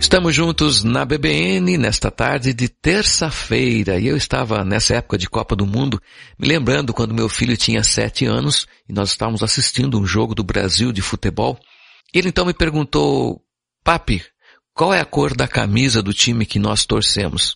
Estamos juntos na BBN nesta tarde de terça-feira e eu estava nessa época de Copa do Mundo me lembrando quando meu filho tinha 7 anos e nós estávamos assistindo um jogo do Brasil de futebol. Ele então me perguntou: papi, qual é a cor da camisa do time que nós torcemos?